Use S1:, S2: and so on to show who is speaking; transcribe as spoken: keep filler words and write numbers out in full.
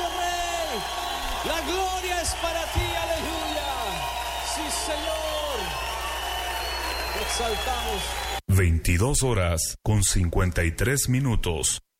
S1: Rey. La gloria es para ti, aleluya. Sí, Señor. Te exaltamos.
S2: veintidós horas con cincuenta y tres minutos.